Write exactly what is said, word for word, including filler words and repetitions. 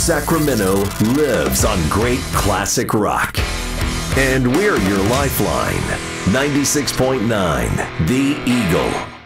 Sacramento lives on great classic rock. And we're your lifeline. ninety-six point nine, The Eagle.